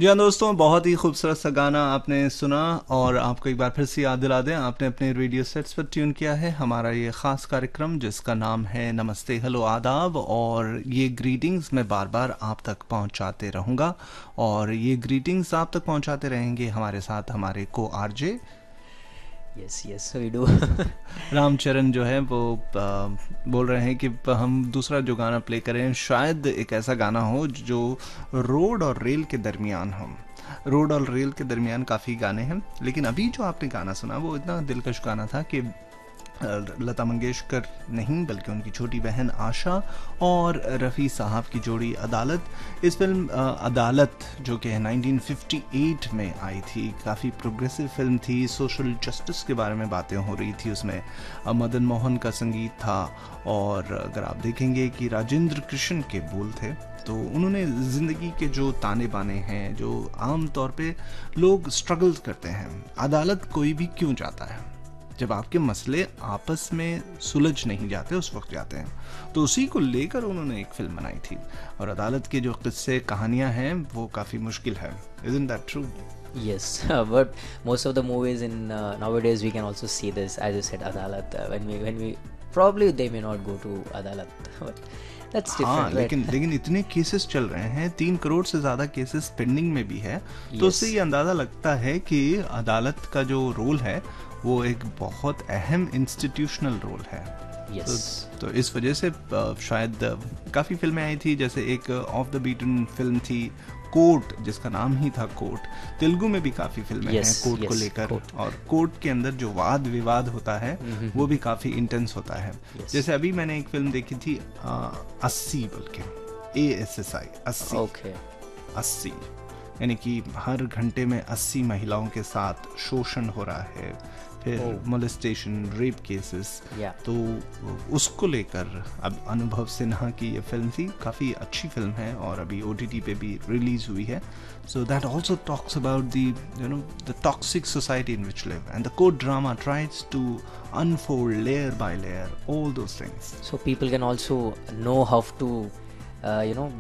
जी हाँ दोस्तों, बहुत ही खूबसूरत सा गाना आपने सुना। और आपको एक बार फिर से याद दिला दें, आपने अपने रेडियो सेट्स पर ट्यून किया है हमारा ये ख़ास कार्यक्रम जिसका नाम है नमस्ते हेलो आदाब। और ये ग्रीटिंग्स मैं बार बार आप तक पहुंचाते रहूँगा, और ये ग्रीटिंग्स आप तक पहुंचाते रहेंगे हमारे साथ हमारे को RJ Yes, yes, we do. Ramcharan जो है वो बोल रहे हैं कि हम दूसरा जो गाना प्ले करें शायद एक ऐसा गाना हो जो रोड और रेल के दरमियान हो। रोड और रेल के दरमियान काफ़ी गाने हैं, लेकिन अभी जो आपने गाना सुना वो इतना दिलकश गाना था कि लता मंगेशकर नहीं बल्कि उनकी छोटी बहन आशा और रफ़ी साहब की जोड़ी अदालत। इस फिल्म अदालत जो कि 1958 में आई थी, काफ़ी प्रोग्रेसिव फिल्म थी, सोशल जस्टिस के बारे में बातें हो रही थी उसमें। मदन मोहन का संगीत था, और अगर आप देखेंगे कि राजेंद्र कृष्ण के बोल थे, तो उन्होंने ज़िंदगी के जो ताने बाने हैं जो आम तौर पे लोग स्ट्रगल करते हैं, अदालत कोई भी क्यों जाता है जब आपके मसले आपस में सुलझ नहीं जाते, उस वक्त जाते हैं। तो उसी को लेकर उन्होंने एक फिल्म बनाई थी, और अदालत के जो किस्से कहानियां हैं वो काफ़ी मुश्किल है। Isn't that true? Yes, but most of the movies in nowadays we can also see this, as you said, Adalat. When we probably they may not go to Adalat, but that's हाँ, different, right? लेकिन इतने cases चल रहे हैं, 3 करोड़ से ज़्यादा cases pending में भी है। तो Yes, उससे ये अंदाज़ा लगता है कि अदालत का जो रोल है वो एक बहुत अहम इंस्टीट्यूशनल रोल है। yes, तो इस वजह से शायद काफ़ी फिल्में आई थी, जैसे एक ऑफ द बीटन फिल्म थी कोर्ट, जिसका नाम ही था कोर्ट। तेलुगु में भी काफ़ी फिल्में हैं yes, कोर्ट को yes, लेकर, court. और कोर्ट के अंदर जो वाद विवाद होता है वो भी काफ़ी इंटेंस होता है। Yes. जैसे अभी मैंने एक फिल्म देखी थी 80, बल्कि ASSI 80। Okay. 80 यानी कि हर घंटे में 80 महिलाओं के साथ शोषण हो रहा है, फिर Oh. Molestation, rape cases. Yeah. तो उसको लेकर अब अनुभव सिन्हा की ये फिल्म थी, काफ़ी अच्छी फिल्म है और अभी OTT पे भी रिलीज हुई है। So that also talks about the toxic society in which live, and the court drama tries to unfold layer by layer all those things. So people can also know how to,